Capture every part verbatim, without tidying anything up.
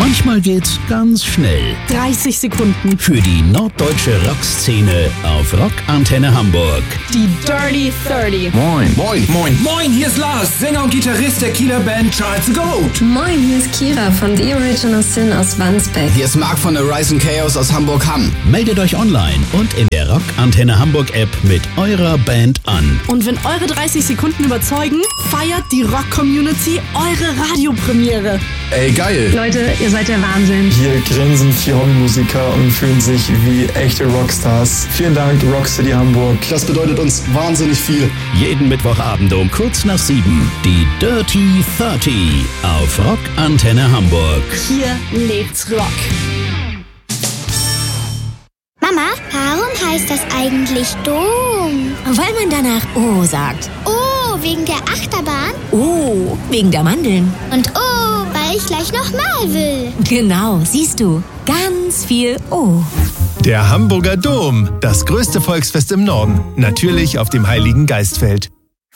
Manchmal geht's ganz schnell. dreißig Sekunden. Für die norddeutsche Rockszene auf Rockantenne Hamburg. Die Dirty dreißig. Moin. Moin. Moin. Moin, hier ist Lars, Sänger und Gitarrist der Kieler Band Charles the Goat. Moin, hier ist Kira von The Original Sin aus Wandsbek. Hier ist Marc von der Rise and Chaos aus Hamburg-Hamm. Meldet euch online und in der Rockantenne Hamburg App mit eurer Band an. Und wenn eure dreißig Sekunden überzeugen, feiert die Rock-Community eure Radiopremiere. Ey, geil. Leute, ihr seid der Wahnsinn. Hier grinsen vier Hobbymusiker und fühlen sich wie echte Rockstars. Vielen Dank, Rockcity Hamburg. Das bedeutet uns wahnsinnig viel. Jeden Mittwochabend um kurz nach sieben. Die Dirty dreißig auf Rockantenne Hamburg. Hier lebt's Rock. Mama, warum heißt das eigentlich Dom? Weil man danach O sagt. Oh, wegen der Achterbahn? Oh, wegen der Mandeln. Und oh, weil ich gleich nochmal will. Genau, siehst du. Ganz viel O. Der Hamburger Dom, das größte Volksfest im Norden. Natürlich auf dem Heiligen Geistfeld.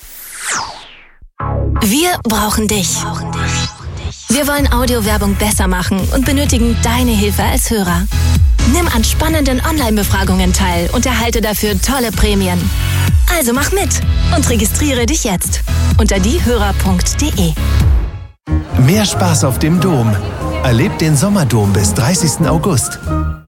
Wir brauchen dich. Wir wollen Audiowerbung besser machen und benötigen deine Hilfe als Hörer. Nimm an spannenden Online-Befragungen teil und erhalte dafür tolle Prämien. Also mach mit und registriere dich jetzt unter diehörer punkt de. Mehr Spaß auf dem Dom. Erlebt den Sommerdom bis dreißigsten August.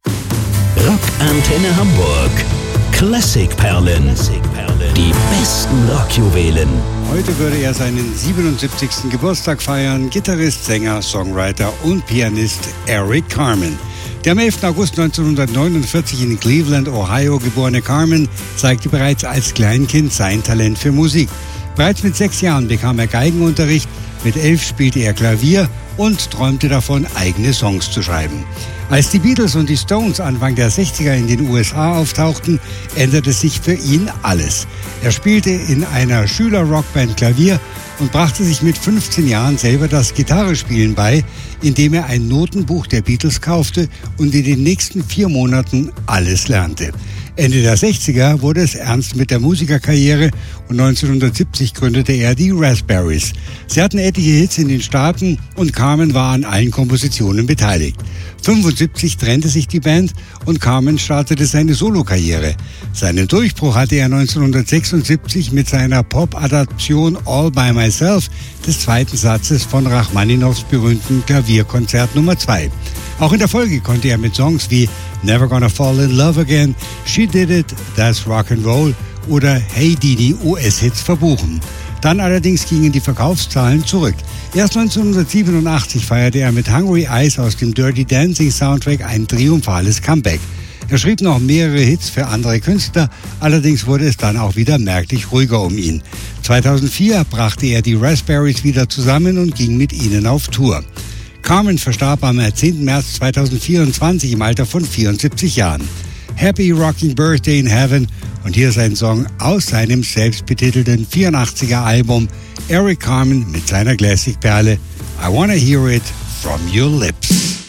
Rockantenne Hamburg. Classic-Perlen. Die besten Rockjuwelen. Heute würde er seinen siebenundsiebzigsten Geburtstag feiern. Gitarrist, Sänger, Songwriter und Pianist Eric Carmen. Der am elften August neunzehnhundertneunundvierzig in Cleveland, Ohio geborene Carmen zeigte bereits als Kleinkind sein Talent für Musik. Bereits mit sechs Jahren bekam er Geigenunterricht, mit elf spielte er Klavier und träumte davon, eigene Songs zu schreiben. Als die Beatles und die Stones Anfang der sechziger in den U S A auftauchten, änderte sich für ihn alles. Er spielte in einer Schüler-Rockband Klavier und brachte sich mit fünfzehn Jahren selber das Gitarrespielen bei, indem er ein Notenbuch der Beatles kaufte und in den nächsten vier Monaten alles lernte. Ende der sechziger wurde es ernst mit der Musikerkarriere und neunzehnhundertsiebzig gründete er die Raspberries. Sie hatten etliche Hits in den Staaten und Carmen war an allen Kompositionen beteiligt. fünfundsiebzig trennte sich die Band und Carmen startete seine Solokarriere. Seinen Durchbruch hatte er neunzehnhundertsechsundsiebzig mit seiner Pop-Adaption All by Myself des zweiten Satzes von Rachmaninows berühmten Klavierkonzert Nummer zwei. Auch in der Folge konnte er mit Songs wie Never Gonna Fall in Love Again, She Did It, That's Rock'n'Roll oder Hey Didi U S-Hits verbuchen. Dann allerdings gingen die Verkaufszahlen zurück. Erst neunzehnhundertsiebenundachtzig feierte er mit Hungry Eyes aus dem Dirty Dancing Soundtrack ein triumphales Comeback. Er schrieb noch mehrere Hits für andere Künstler, allerdings wurde es dann auch wieder merklich ruhiger um ihn. zweitausendvier brachte er die Raspberries wieder zusammen und ging mit ihnen auf Tour. Carmen verstarb am zehnten März zweitausendvierundzwanzig im Alter von vierundsiebzig Jahren. Happy Rocking Birthday in Heaven und hier ist ein Song aus seinem selbstbetitelten vierundachtziger Album Eric Carmen mit seiner Classic-Perle I Wanna Hear It From Your Lips.